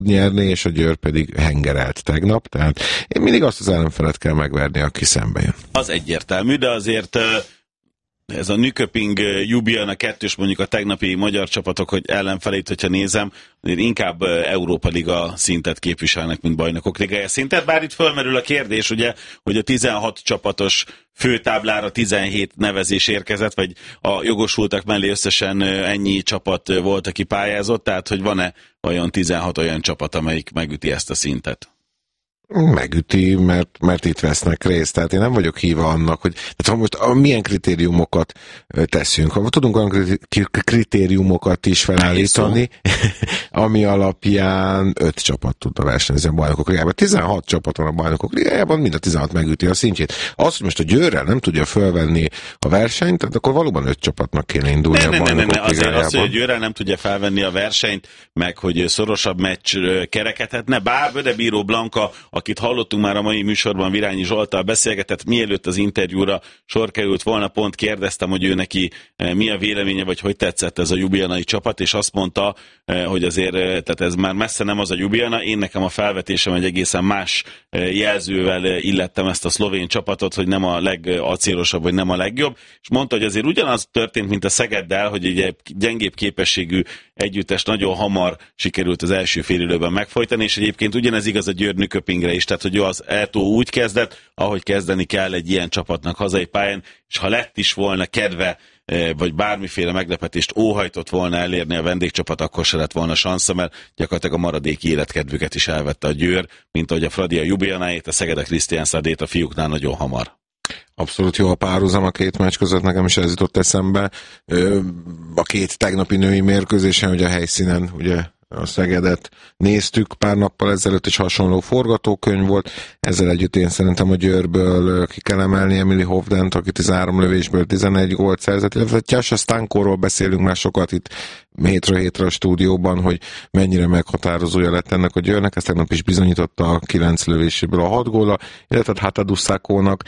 nyerni, és a Győr pedig hengerelt tegnap, tehát én mindig azt az ellenfelet kell megverni, aki szembe jön. Az egyértelmű, de azért ez a Nyköping Ljubljana 2-s mondjuk a tegnapi magyar csapatok, hogy ellenfelét, hogyha nézem, inkább Európa Liga szintet képviselnek, mint Bajnokok Ligája szintet, bár itt fölmerül a kérdés, ugye, hogy a 16 csapatos főtáblára 17 nevezés érkezett, vagy a jogosultak mellé összesen ennyi csapat volt, aki pályázott, tehát hogy van-e olyan 16 olyan csapat, amelyik megüti ezt a szintet? Megüti, mert itt vesznek részt. Tehát én nem vagyok híva annak, hogy tehát most milyen kritériumokat teszünk. Tudunk olyan kritériumokat is felállítani, ami alapján 5 csapat tudna versenyezni a Bajnokok Ligájában. 16 csapat van a Bajnokok Ligájában, mind a 16 megüti a szintjét. Az, hogy most a Győrrel nem tudja fölvenni a versenyt, tehát akkor valóban 5 csapatnak kéne indulni a Bajnokok Ligájában. Az, hogy a Győrrel nem tudja felvenni a versenyt, meg hogy szorosabb meccs kerekedhetne, bár Bödebíró Blanka, akit hallottunk már a mai műsorban, Virányi Zsolttal beszélgetett, mielőtt az interjúra sor került volna, pont kérdeztem, hogy ő neki mi a véleménye, vagy hogy tetszett ez a ljubljanai csapat, és azt mondta, hogy azért, tehát ez már messze nem az a Ljubljana, én nekem a felvetésem egy egészen más jelzővel illettem ezt a szlovén csapatot, hogy nem a legacélosabb, vagy nem a legjobb, és mondta, hogy azért ugyanaz történt, mint a Szegeddel, hogy egy gyengébb képességű együttes nagyon hamar sikerült az első félidőben megfojtani, és egyébként ugyanez igaz a Győr Nyköpingre is, tehát hogy az Eto úgy kezdett, ahogy kezdeni kell egy ilyen csapatnak hazai pályán, és ha lett is volna kedve, vagy bármiféle meglepetést óhajtott volna elérni a vendégcsapat, akkor se lett volna sansza, mert gyakorlatilag a maradéki életkedvüket is elvette a Győr, mint ahogy a Fradi a Ljubjanáét, a Szeged a Krisztiánszádét a fiúknál nagyon hamar. Abszolút jó a párhuzam a két meccs között, nekem is ez jutott eszembe. A két tegnapi női mérkőzésen, hogy a helyszínen ugye a Szegedet néztük pár nappal ezelőtt, és hasonló forgatókönyv volt. Ezzel együtt én szerintem a Győrből ki kell emelni Emily Hovdent, aki 13 lövésből 11 gólt szerzett, illetve Tjasa Stankóról beszélünk már sokat itt hétről hétre a stúdióban, hogy mennyire meghatározója lett ennek a Győrnek, ezt tegnap is bizonyította a 9 lövéséből a 6 góla, illetve Hatadusszákónak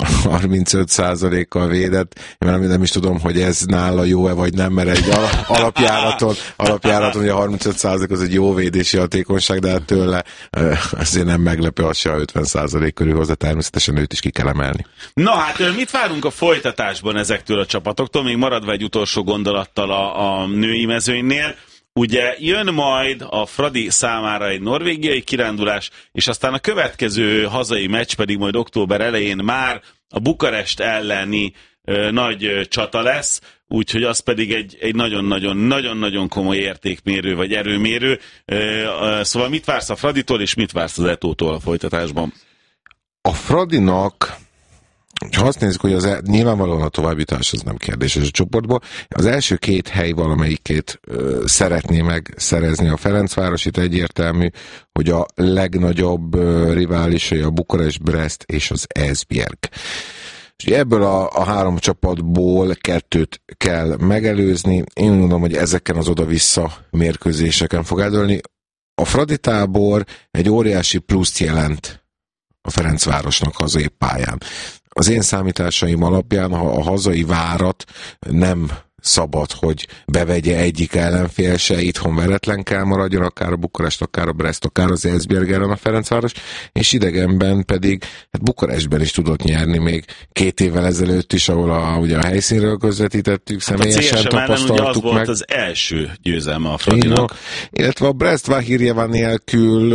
35%-kal védett. Én nem is tudom, hogy ez nála jó-e vagy nem, mert egy alapjáraton ugye 35% az egy jó védési hatékonyság, de hát tőle azért nem meglepő, az se a 50% körül hozzá, természetesen őt is ki kell emelni. Na hát, mit várunk a folytatásban ezektől a csapatoktól? Még maradva egy utolsó gondolattal a női mezőnynél. Ugye jön majd a Fradi számára egy norvégiai kirándulás, és aztán a következő hazai meccs pedig majd október elején már a Bukarest elleni nagy csata lesz, úgyhogy az pedig egy nagyon-nagyon komoly értékmérő vagy erőmérő. Szóval mit vársz a Fraditól, és mit vársz az Etótól a folytatásban? A Fradinak, ha azt nézzük, hogy nyilvánvalóan a továbbjutás az nem kérdéses a csoportból, az első 2 hely valamelyikét szeretné megszerezni a Ferencváros, itt egyértelmű, hogy a legnagyobb riválisai a Bukarest, Brest és az Esbjerg. És ebből a 3 csapatból 2 kell megelőzni. Én gondolom, hogy ezeken az oda-vissza mérkőzéseken fog eldőlni. A Fradi tábor egy óriási pluszt jelent a Ferencvárosnak hazai pályán. Az én számításaim alapján a hazai várat nem szabad, hogy bevegye egyik ellenfél se, itthon veretlen kell maradjon, akár a Bukarest, akár a Brest, akár az Esbjerg ellen a Ferencváros, és idegenben pedig hát Bukarestben is tudott nyerni még 2 évvel ezelőtt is, ahol ugye a helyszínről közvetítettük, személyesen tapasztaltuk meg. Az volt az első győzelme a Fradinak. Illetve a Brest-Vahirjeva nélkül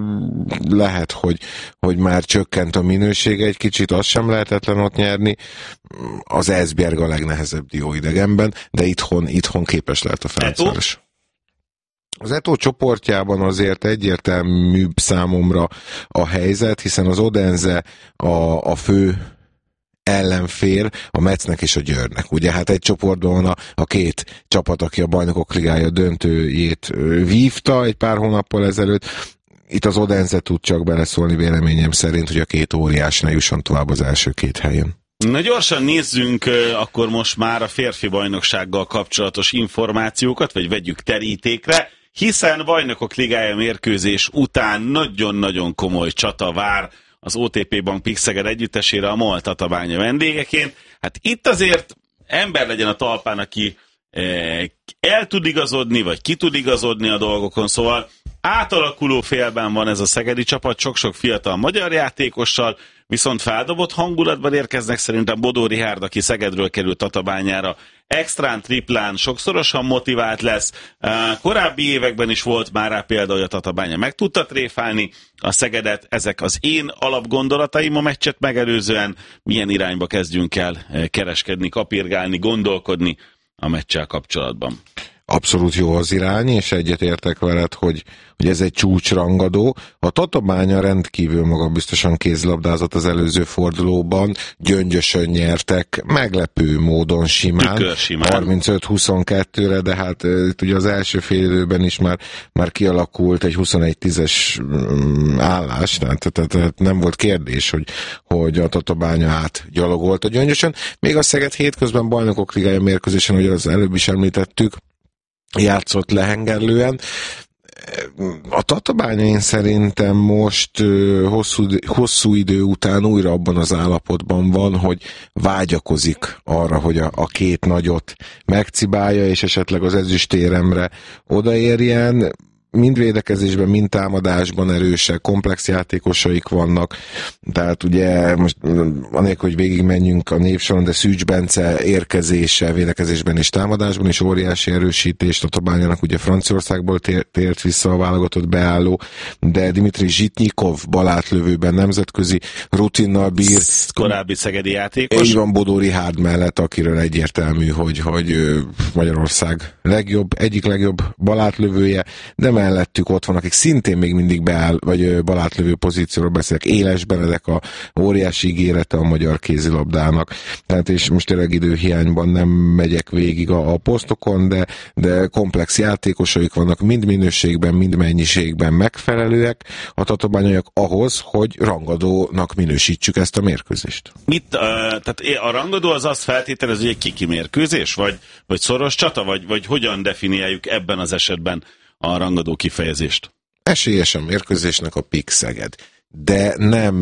lehet, hogy már csökkent a minősége egy kicsit, az sem lehetetlen ott nyerni. Az Esbjerg a legnehezebb dió idegenben, de itthon képes lehet a Ferencváros. Az Eto csoportjában azért egyértelműbb számomra a helyzet, hiszen az Odense a fő ellenfél a Metsznek és a Győrnek. Ugye hát egy csoportban van a 2 csapat, aki a Bajnokok Ligája döntőjét vívta egy pár hónappal ezelőtt. Itt az Odense tud csak beleszólni véleményem szerint, hogy a 2 óriás ne jusson tovább az első 2 helyen. Na gyorsan nézzünk akkor most már a férfi bajnoksággal kapcsolatos információkat, vagy vegyük terítékre, hiszen Bajnokok Ligája mérkőzés után nagyon-nagyon komoly csata vár az OTP Bank Pixeged együttesére a MOL Tatabánya vendégeként. Hát itt azért ember legyen a talpán, aki el tud igazodni, vagy ki tud igazodni a dolgokon, szóval átalakuló félben van ez a szegedi csapat, sok-sok fiatal magyar játékossal, viszont feldobott hangulatban érkeznek szerintem. Bodó Richárd, aki Szegedről került Tatabányára, extrán, triplán, sokszorosan motivált lesz. Korábbi években is volt már rá példa, hogy a Tatabánya meg tudta tréfálni a Szegedet. Ezek az én alapgondolataim a meccset megelőzően. Milyen irányba kezdjünk el kereskedni, kapirgálni, gondolkodni a meccsel kapcsolatban? Abszolút jó az irány, és egyetértek veled, hogy ez egy csúcsrangadó. A Tatabánya rendkívül magabiztosan kézlabdázott az előző fordulóban, Gyöngyösön nyertek, meglepő módon simán, 35-22-re, de hát ugye az első fél időben is már kialakult egy 21-10-es állás, tehát nem volt kérdés, hogy a Tatabánya átgyalogolt a Gyöngyösön. Még a Szeged hétközben Bajnokok Ligája mérkőzésen, hogy az előbb is említettük, játszott lehengerlően. A Tatabánya én szerintem most hosszú idő után újra abban az állapotban van, hogy vágyakozik arra, hogy a két nagyot megcibálja, és esetleg az ezüstéremre odaérjen. Mind védekezésben, mind támadásban erősek, komplex játékosaik vannak, tehát ugye most anélkül, hogy végigmenjünk a névsoron, de Szűcs Bence érkezése védekezésben és támadásban is óriási erősítés. Tatabányának ugye Franciaországból tért vissza a válogatott beálló, de Dimitri Zsitnyikov balátlövőben nemzetközi rutinnal bír. Korábbi szegedi játékos. Így van, Bodó Richárd mellett, akiről egyértelmű, hogy Magyarország egyik legjobb balátlövője, de mellettük ott van, akik szintén még mindig beáll, vagy balátlövő pozícióról beszélek. Éles Benedek, a óriási ígérete a magyar kézilabdának. Tehát és most tényleg időhiányban nem megyek végig a posztokon, de komplex játékosaik vannak, mind minőségben, mind mennyiségben megfelelőek a tatabányaiak ahhoz, hogy rangadónak minősítsük ezt a mérkőzést. Tehát a rangadó az azt feltételez, hogy egy kiki mérkőzés, vagy szoros csata, vagy hogyan definiáljuk ebben az esetben a rangadó kifejezést? Esélyesen mérkőzésnek a PIK Szeged, de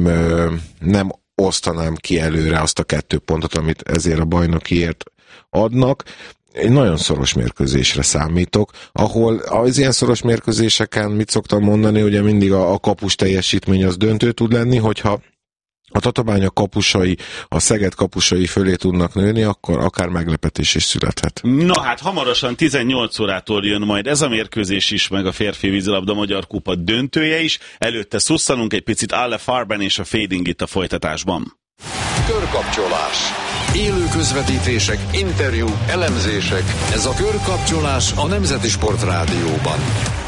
nem osztanám ki előre azt a 2 pontot, amit ezért a bajnokiért adnak. Egy nagyon szoros mérkőzésre számítok, ahol az ilyen szoros mérkőzéseken mit szoktam mondani, ugye mindig a kapus teljesítmény az döntő tud lenni, hogyha a Tatabánya kapusai, a Szeged kapusai fölé tudnak nőni, akkor akár meglepetés is születhet. Na hát hamarosan 18 órától jön majd ez a mérkőzés is, meg a férfi vízilabda Magyar Kupa döntője is. Előtte szusszanunk egy picit Alle Farben és a Fading itt a folytatásban. Körkapcsolás. Élő közvetítések, interjú, elemzések. Ez a Körkapcsolás a Nemzeti Sport Rádióban.